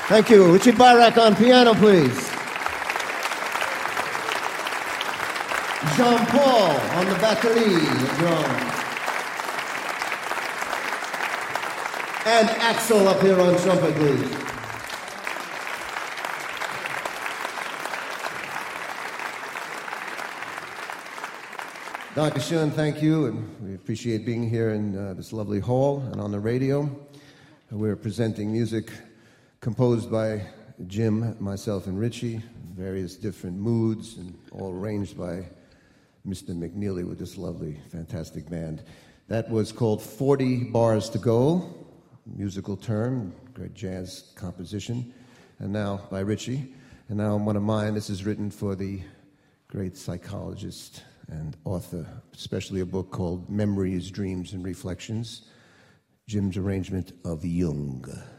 Thank you. Richie Barak on piano, please. Jean-Paul on the batterie and drums. And Axel up here on trumpet, please. Dr. Schoen, thank you, and we appreciate being here in this lovely hall and on the radio. We're presenting music composed by Jim, myself, and Richie, various different moods, and all arranged by Mr. McNeely with this lovely, fantastic band. That was called 40 Bars to Go, musical term, great jazz composition, and now by Richie. And now one of mine, this is written for the great psychologist and author, especially a book called Memories, Dreams, and Reflections, Jim's arrangement of Jung.